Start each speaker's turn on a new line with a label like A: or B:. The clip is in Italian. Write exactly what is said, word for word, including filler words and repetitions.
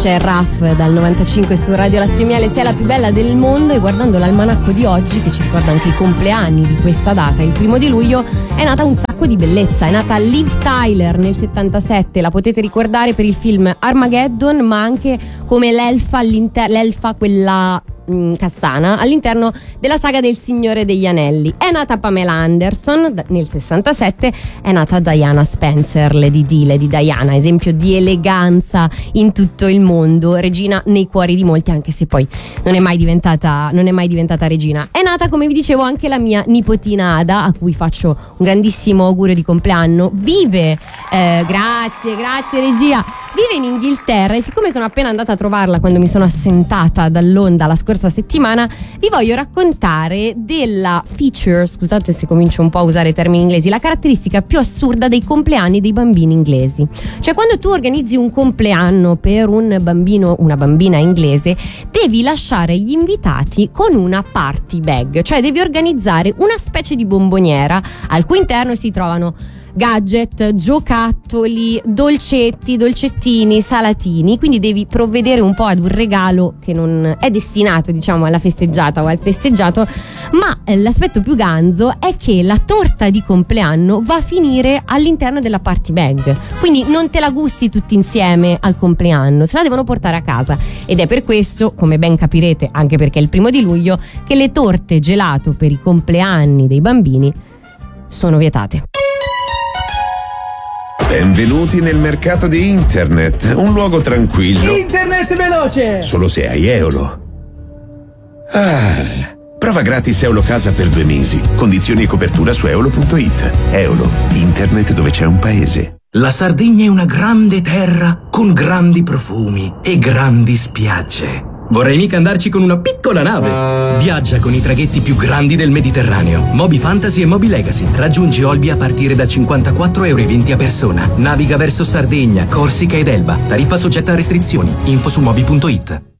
A: C'è Raf dal novantacinque su Radio Latte Miele, sei la più bella del mondo. E guardando l'almanacco di oggi, che ci ricorda anche i compleanni di questa data, il primo di luglio, è nata un sacco di bellezza. È nata Liv Tyler nel settantasette, la potete ricordare per il film Armageddon, ma anche come l'elfa, l'elfa quella castana all'interno della saga del Signore degli Anelli. È nata Pamela Anderson nel sessantasette, è nata Diana Spencer, Lady Di, Lady Diana, esempio di eleganza in tutto il mondo, regina nei cuori di molti, anche se poi non è mai diventata non è mai diventata regina. È nata, come vi dicevo, anche la mia nipotina Ada, a cui faccio un grandissimo augurio di compleanno. Vive eh, grazie, grazie regia. Vive in Inghilterra, e siccome sono appena andata a trovarla quando mi sono assentata dall'onda la scorsa settimana, vi voglio raccontare della feature, scusate se comincio un po' a usare termini inglesi, la caratteristica più assurda dei compleanni dei bambini inglesi. Cioè, quando tu organizzi un compleanno per un bambino, una bambina inglese, devi lasciare gli invitati con una party bag, cioè devi organizzare una specie di bomboniera al cui interno si trovano gadget, giocattoli, dolcetti, dolcettini, salatini. Quindi devi provvedere un po' ad un regalo che non è destinato, diciamo, alla festeggiata o al festeggiato. Ma eh, l'aspetto più ganzo è che la torta di compleanno va a finire all'interno della party bag, quindi non te la gusti tutti insieme al compleanno, se la devono portare a casa. Ed è per questo, come ben capirete, anche perché è il primo di luglio, che le torte gelato per i compleanni dei bambini sono vietate.
B: Benvenuti nel mercato di internet, un luogo tranquillo.
C: Internet veloce!
B: Solo se hai Eolo. Ah, prova gratis Eolo Casa per due mesi. Condizioni e copertura su eolo punto it. Eolo, internet dove c'è un paese.
D: La Sardegna è una grande terra con grandi profumi e grandi spiagge. Vorrei mica andarci con una piccola nave. Viaggia con i traghetti più grandi del Mediterraneo. Moby Fantasy e Moby Legacy. Raggiungi Olbia a partire da cinquantaquattro euro e venti a persona. Naviga verso Sardegna, Corsica ed Elba. Tariffa soggetta a restrizioni. Info su moby punto it.